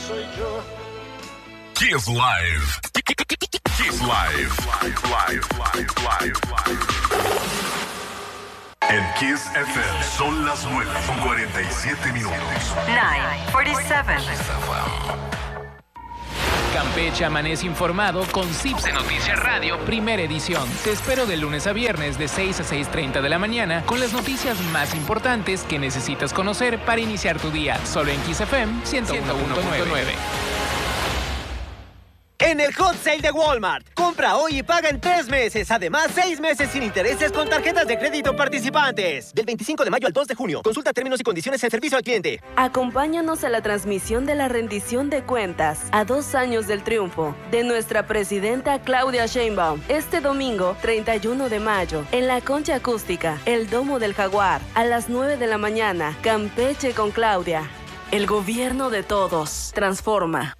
soy yo. Kiss Live. Kiss Live. En Kiss FM son las 9:47 minutos. 9:47. Campeche amanece informado con CIPSE Noticias Radio, primera edición. Te espero de lunes a viernes de 6 a 6:30 de la mañana con las noticias más importantes que necesitas conocer para iniciar tu día. Solo en Kiss FM 101.9. En el Hot Sale de Walmart, compra hoy y paga en 3 meses. Además, 6 meses sin intereses con tarjetas de crédito participantes. Del 25 de mayo al 2 de junio. Consulta términos y condiciones en servicio al cliente. Acompáñanos a la transmisión de la rendición de cuentas a 2 años del triunfo de nuestra presidenta Claudia Sheinbaum. Este domingo, 31 de mayo, en la Concha Acústica, el Domo del Jaguar, a las 9 de la mañana. Campeche con Claudia. El gobierno de todos. Transforma.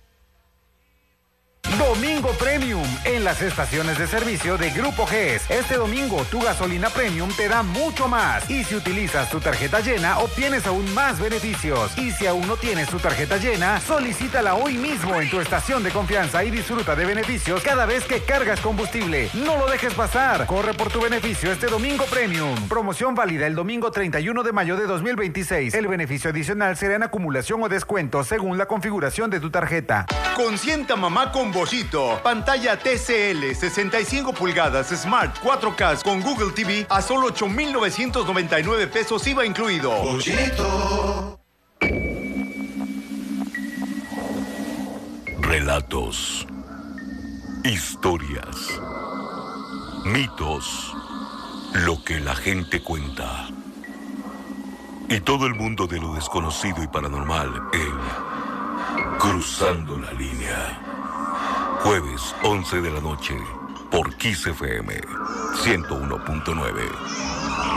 Domingo Premium en las estaciones de servicio de Grupo GES. Este domingo tu gasolina Premium te da mucho más. Y si utilizas tu tarjeta llena, obtienes aún más beneficios. Y si aún no tienes tu tarjeta llena, solicítala hoy mismo en tu estación de confianza y disfruta de beneficios cada vez que cargas combustible. No lo dejes pasar. Corre por tu beneficio este Domingo Premium. Promoción válida el domingo 31 de mayo de 2026. El beneficio adicional será en acumulación o descuento según la configuración de tu tarjeta. Consienta mamá con Bollito. Pantalla TCL 65 pulgadas Smart 4K con Google TV a solo 8,999 pesos IVA incluido. Bollito. Relatos, historias, mitos, lo que la gente cuenta. Y todo el mundo de lo desconocido y paranormal en Cruzando la Línea. Jueves 11 de la noche por Kiss FM 101.9.